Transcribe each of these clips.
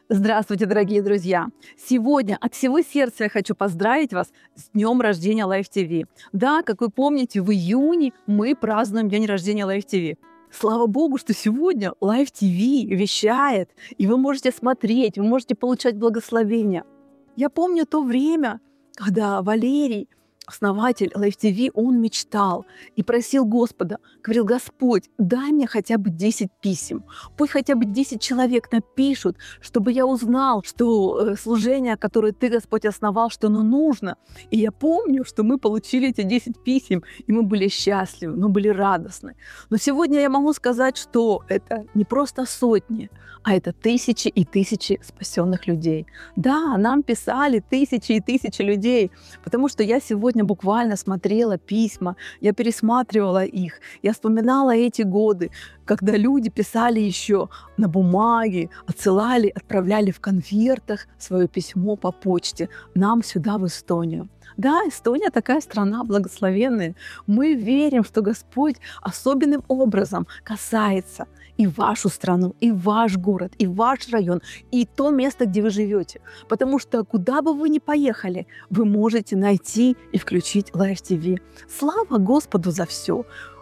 Здравствуйте, дорогие друзья! Сегодня от всего сердца я хочу поздравить вас с днем рождения Life TV. Да, как вы помните, в июне мы празднуем день рождения Life TV. Слава Богу, что сегодня Life TV вещает, и вы можете смотреть, вы можете получать благословения. Я помню то время, когда Валерий, основатель Life TV, он мечтал и просил Господа, говорил: Господь, дай мне хотя бы 10 писем, пусть хотя бы 10 человек напишут, чтобы я узнал, что служение, которое Ты, Господь, основал, что оно нужно. И я помню, что мы получили эти 10 писем, и мы были счастливы, мы были радостны. Но сегодня я могу сказать, что это не просто сотни, а это тысячи и тысячи спасенных людей. Да, нам писали тысячи и тысячи людей, потому что я сегодня буквально смотрела письма, я пересматривала их, я вспоминала эти годы, когда люди писали еще на бумаге, отсылали, отправляли в конвертах свое письмо по почте нам сюда, в Эстонию. Да, Эстония такая страна благословенная. Мы верим, что Господь особенным образом касается и вашу страну, и ваш город, и ваш район, и то место, где вы живете. Потому что куда бы вы ни поехали, вы можете найти и включить Life TV. Слава Господу за все!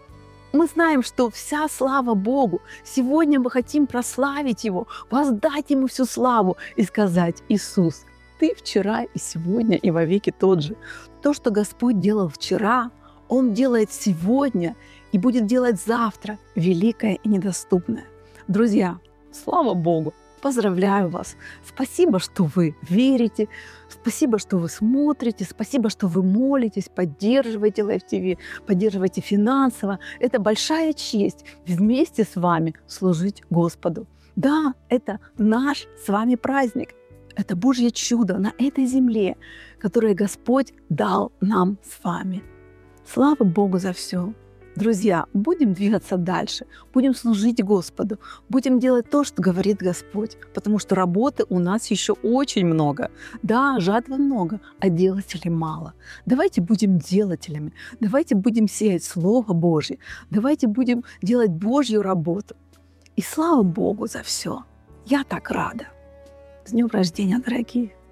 Мы знаем, что вся слава Богу. Сегодня мы хотим прославить Его, воздать Ему всю славу и сказать: Иисус, Ты вчера и сегодня и вовеки тот же. То, что Господь делал вчера, Он делает сегодня и будет делать завтра великое и недоступное. Друзья, слава Богу! Поздравляю вас! Спасибо, что вы верите, спасибо, что вы смотрите, спасибо, что вы молитесь, поддерживаете Life TV, поддерживаете финансово. Это большая честь вместе с вами служить Господу. Да, это наш с вами праздник. Это Божье чудо на этой земле, которое Господь дал нам с вами. Слава Богу за все! Друзья, будем двигаться дальше, будем служить Господу, будем делать то, что говорит Господь, потому что работы у нас еще очень много. Да, жатвы много, а делателей мало. Давайте будем делателями, давайте будем сеять Слово Божье, давайте будем делать Божью работу. И слава Богу за все! Я так рада! С днем рождения, дорогие!